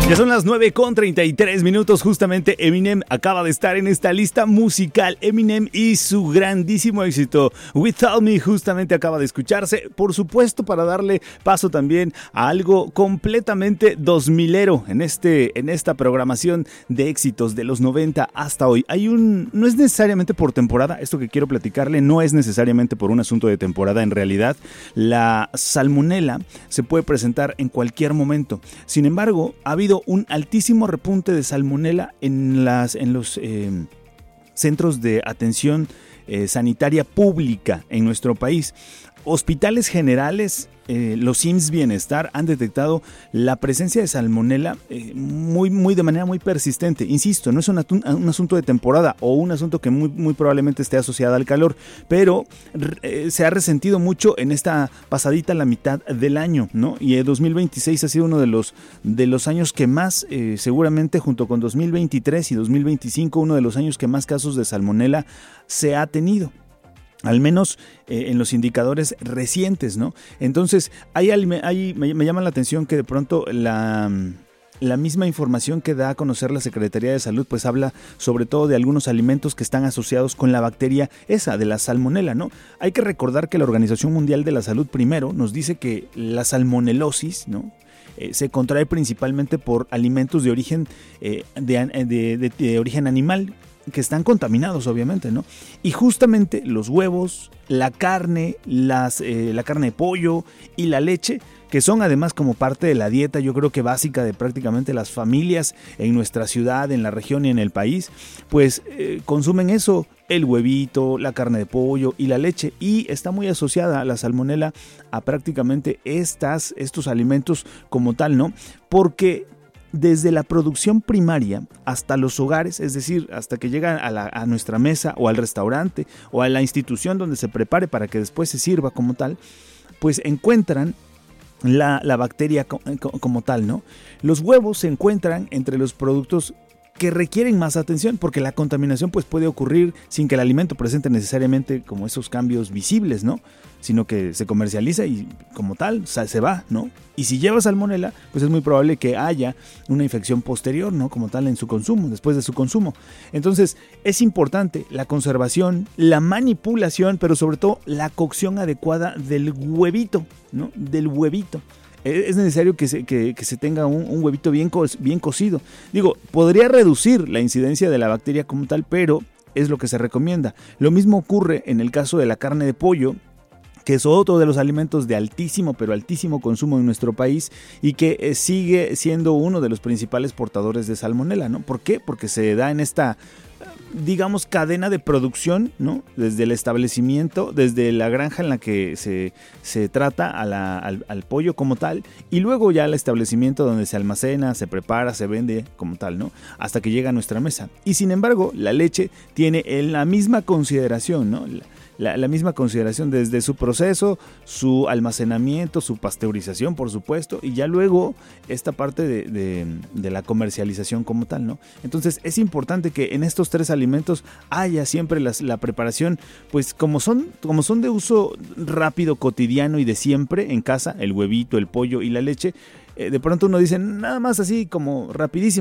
Ya son las 9:33. Justamente Eminem acaba de estar en esta lista musical. Eminem y su grandísimo éxito Without Me justamente acaba de escucharse. Por supuesto, para darle paso también a algo completamente 2000ero en esta programación de éxitos de los 90 hasta hoy. No es necesariamente por temporada, esto que quiero platicarle no es necesariamente por un asunto de temporada. En realidad, la salmonela se puede presentar en cualquier momento. Sin embargo, ha habido un altísimo repunte de salmonela en los centros de atención sanitaria pública en nuestro país. Hospitales generales, los IMSS Bienestar han detectado la presencia de salmonela de manera muy persistente. Insisto, no es un asunto de temporada o un asunto que muy probablemente esté asociado al calor, pero se ha resentido mucho en esta pasadita la mitad del año, ¿no? Y el 2026 ha sido uno de los años que más, seguramente junto con 2023 y 2025, uno de los años que más casos de salmonela se ha tenido. Al menos en los indicadores recientes, ¿no? Entonces, me llama la atención que de pronto la misma información que da a conocer la Secretaría de Salud, pues habla sobre todo de algunos alimentos que están asociados con la bacteria esa de la salmonela, ¿no? Hay que recordar que la Organización Mundial de la Salud primero nos dice que la salmonelosis, ¿no?, se contrae principalmente por alimentos de origen de origen animal, que están contaminados, obviamente, ¿no? Y justamente los huevos, la carne, la carne de pollo y la leche, que son además como parte de la dieta, yo creo que básica de prácticamente las familias en nuestra ciudad, en la región y en el país, pues consumen eso, el huevito, la carne de pollo y la leche, y está muy asociada la salmonela a prácticamente estos alimentos como tal, ¿no? Porque desde la producción primaria hasta los hogares, es decir, hasta que llegan a nuestra mesa o al restaurante o a la institución donde se prepare para que después se sirva como tal, pues encuentran la bacteria como tal, ¿no? Los huevos se encuentran entre los productos que requieren más atención, porque la contaminación pues puede ocurrir sin que el alimento presente necesariamente como esos cambios visibles, ¿no? Sino que se comercializa y como tal se va, ¿no? Y si lleva salmonela, pues es muy probable que haya una infección posterior, ¿no? Como tal en su consumo, después de su consumo. Entonces es importante la conservación, la manipulación, pero sobre todo la cocción adecuada del huevito, ¿no? Del huevito. Es necesario que se tenga un huevito bien cocido. Digo, podría reducir la incidencia de la bacteria como tal, pero es lo que se recomienda. Lo mismo ocurre en el caso de la carne de pollo, que es otro de los alimentos de altísimo consumo en nuestro país y que sigue siendo uno de los principales portadores de salmonela, ¿no? ¿Por qué? Porque se da en esta, digamos, cadena de producción, ¿no? Desde el establecimiento, desde la granja en la que se trata al pollo como tal, y luego ya al establecimiento donde se almacena, se prepara, se vende como tal, ¿no? Hasta que llega a nuestra mesa. Y sin embargo, la leche tiene la misma consideración, ¿no? La misma consideración desde su proceso, su almacenamiento, su pasteurización, por supuesto, y ya luego esta parte de la comercialización como tal, ¿no? Entonces es importante que en estos tres alimentos haya siempre la preparación, pues como son de uso rápido, cotidiano y de siempre en casa, el huevito, el pollo y la leche. De pronto uno dice nada más así como rapidísimo.